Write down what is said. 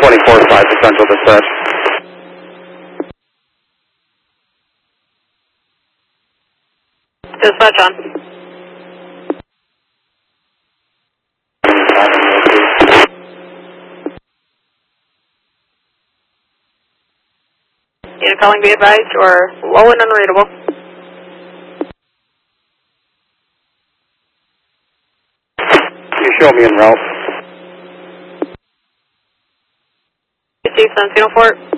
24-5 potential dispatch. Dispatch on. Unit calling, be advised, or low and unreadable. Can you show me en route? Receive Centennial Fort.